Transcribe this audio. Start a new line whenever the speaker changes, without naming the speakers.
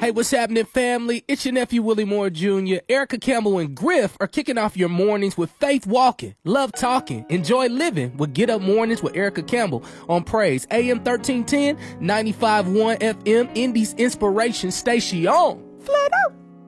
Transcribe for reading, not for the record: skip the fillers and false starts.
Hey, what's happening, family? It's your nephew, Willie Moore Jr. Erica Campbell and Griff are kicking off your mornings with Faith Walking, Love Talking, Enjoy Living with Get Up Mornings with Erica Campbell on Praise AM 1310, 95.1 FM, Indy's Inspiration Station. Flat out.